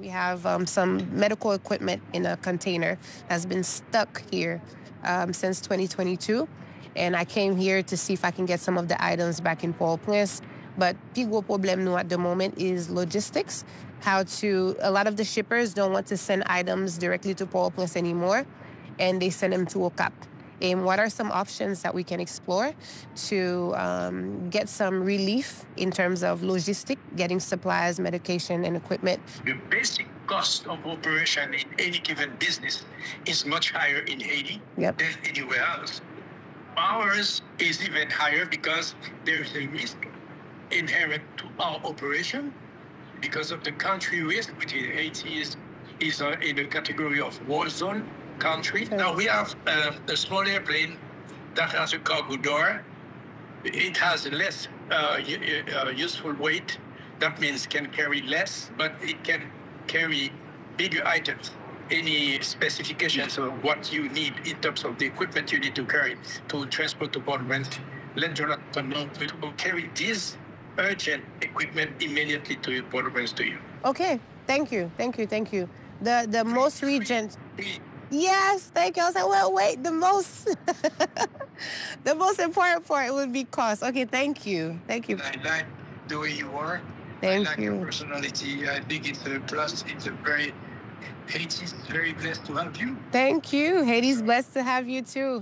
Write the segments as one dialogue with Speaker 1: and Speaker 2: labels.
Speaker 1: We have some medical equipment in a container that's been stuck here since 2022. And I came here to see if I can get some of the items back in Port-au-Prince. But the big problem now at the moment is logistics. A lot of the shippers don't want to send items directly to Port-au-Prince anymore, and they send them to Okap. And what are some options that we can explore to get some relief in terms of logistic, getting supplies, medication, and equipment?
Speaker 2: The basic cost of operation in any given business is much higher in Haiti than anywhere else. Ours is even higher because there is a risk inherent to our operation because of the country risk, which in Haiti is in the category of war zone country. Now we have a small airplane that has a cargo door. It has less useful weight. That means can carry less, but it can carry bigger items. Any specifications of what you need in terms of the equipment you need to carry to transport to Port-au-Prince, let Jonathan know to carry this urgent equipment immediately to Port-au-Prince to you.
Speaker 1: Okay, thank you. The most regions. Yes, thank you. I was like, well, wait, the most important part would be cost. Okay, thank you.
Speaker 2: I like the way you are. I like your personality. I think it's a plus. Haiti's very blessed to have you.
Speaker 1: Thank you. Haiti's blessed to have you too.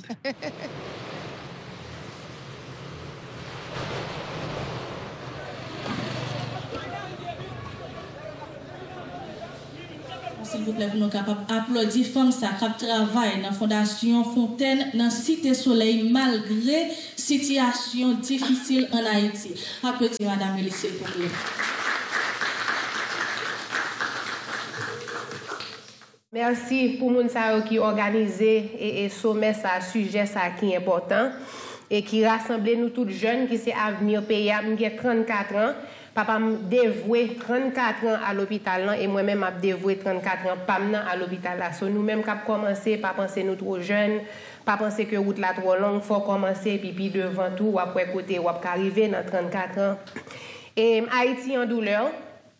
Speaker 3: S'il vous plaît, vous nous capables d'applaudir femmes ça qui travaillent dans la Fondation Fontaine dans Cité Soleil malgré situation difficile en Haïti. Applaudissez Madame Elie, s'il vous plaît.
Speaker 1: Merci pour moun sa qui organisé et sommet ça sujet ça qui est important et qui rassemble nous toutes jeunes qui c'est avenir pays. J'ai 34 ans. Papa m'a dévoué 34 ans à l'hôpital et moi-même m'a dévoué 34 ans à l'hôpital là. So nous même cap commencer pas penser nous trop jeunes, pas penser que route là trop longue, faut commencer puis devant tout ou après côté ou après arriver dans 34 ans. Et Haïti en douleur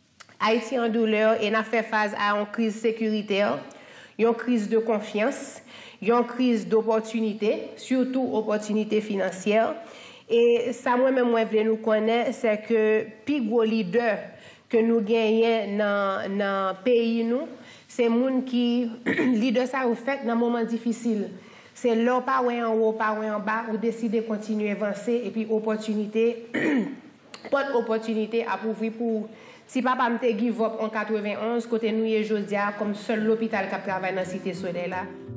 Speaker 1: et n'a fait face à une crise sécuritaire, une crise de confiance, une crise d'opportunité, surtout opportunité financière. Et ça, moi-même, moi, je nous connais, c'est que plus gros leader que nous gagnons dans le pays, c'est les gens qui, leader ça, vous faites dans un moment difficile. C'est là, pas en haut, pas en bas, vous décidez de continuer à avancer et puis opportunité, pas d'opportunité à ouvrir pour. Si papa me give up en 91, côté nous, je dis comme seul l'hôpital qui travaille dans la Cité Soleil là.